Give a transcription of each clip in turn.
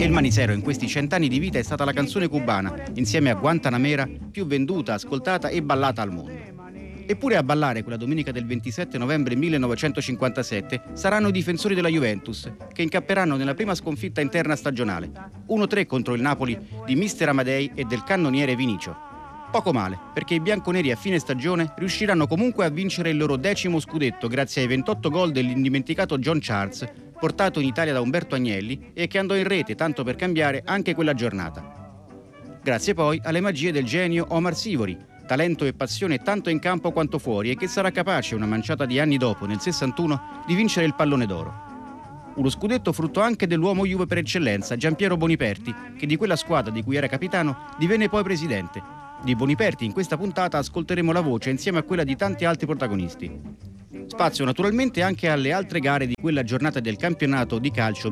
il Manisero in questi 100 anni di vita è stata la canzone cubana, insieme a Guantanamera, più venduta, ascoltata e ballata al mondo. Eppure a ballare quella domenica del 27 novembre 1957 saranno i difensori della Juventus, che incapperanno nella prima sconfitta interna stagionale, 1-3 contro il Napoli di mister Amadei e del cannoniere Vinicio. Poco male, perché i bianconeri a fine stagione riusciranno comunque a vincere il loro 10° scudetto grazie ai 28 gol dell'indimenticato John Charles, portato in Italia da Umberto Agnelli e che andò in rete, tanto per cambiare, anche quella giornata. Grazie poi alle magie del genio Omar Sivori, talento e passione tanto in campo quanto fuori, e che sarà capace, una manciata di anni dopo, nel 61, di vincere il Pallone d'Oro. Uno scudetto frutto anche dell'uomo Juve per eccellenza, Giampiero Boniperti, che di quella squadra di cui era capitano divenne poi presidente. Di Boniperti in questa puntata ascolteremo la voce insieme a quella di tanti altri protagonisti. Spazio naturalmente anche alle altre gare di quella giornata del campionato di calcio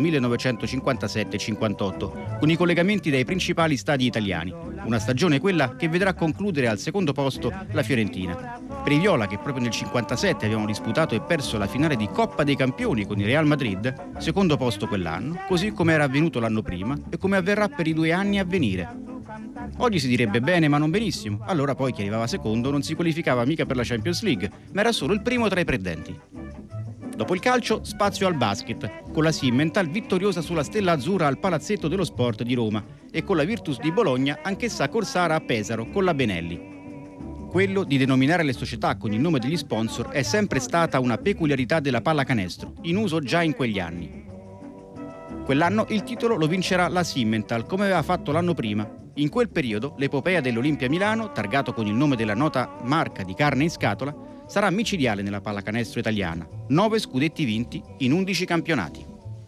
1957-58, con i collegamenti dai principali stadi italiani. Una stagione quella che vedrà concludere al secondo posto la Fiorentina. Per i viola, che proprio nel 57 avevano disputato e perso la finale di Coppa dei Campioni con il Real Madrid, secondo posto quell'anno, così come era avvenuto l'anno prima e come avverrà per i 2 anni a venire. Oggi si direbbe bene ma non benissimo, allora poi chi arrivava secondo non si qualificava mica per la Champions League, ma era solo il primo tra i perdenti. Dopo il calcio, spazio al basket, con la Simmental vittoriosa sulla Stella Azzurra al Palazzetto dello Sport di Roma e con la Virtus di Bologna anch'essa corsara a Pesaro con la Benelli. Quello di denominare le società con il nome degli sponsor è sempre stata una peculiarità della pallacanestro, in uso già in quegli anni. Quell'anno il titolo lo vincerà la Simmental, come aveva fatto l'anno prima. In quel periodo l'epopea dell'Olimpia Milano, targato con il nome della nota marca di carne in scatola, sarà micidiale nella pallacanestro italiana. 9 scudetti vinti in 11 campionati.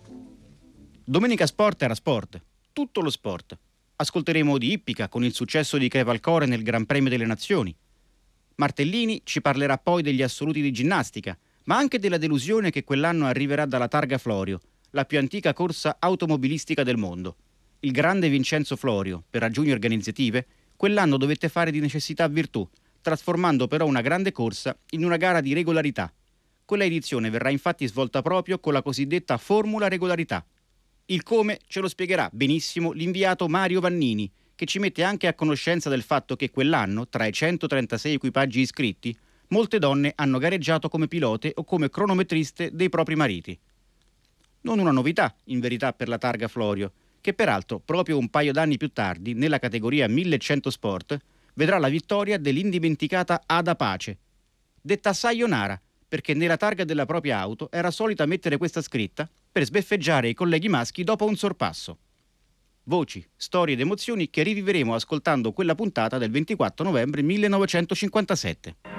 Domenica Sport era sport, tutto lo sport. Ascolteremo di ippica con il successo di Crevalcore nel Gran Premio delle Nazioni. Martellini ci parlerà poi degli assoluti di ginnastica, ma anche della delusione che quell'anno arriverà dalla Targa Florio, la più antica corsa automobilistica del mondo. Il grande Vincenzo Florio, per ragioni organizzative, quell'anno dovette fare di necessità virtù, trasformando però una grande corsa in una gara di regolarità. Quella edizione verrà infatti svolta proprio con la cosiddetta formula regolarità. Il come ce lo spiegherà benissimo l'inviato Mario Vannini, che ci mette anche a conoscenza del fatto che quell'anno, tra i 136 equipaggi iscritti, molte donne hanno gareggiato come pilote o come cronometriste dei propri mariti. Non una novità, in verità, per la Targa Florio, che peraltro, proprio un paio d'anni più tardi, nella categoria 1100 Sport, vedrà la vittoria dell'indimenticata Ada Pace, detta Sayonara, perché nella targa della propria auto era solita mettere questa scritta per sbeffeggiare i colleghi maschi dopo un sorpasso. Voci, storie ed emozioni che riviveremo ascoltando quella puntata del 24 novembre 1957.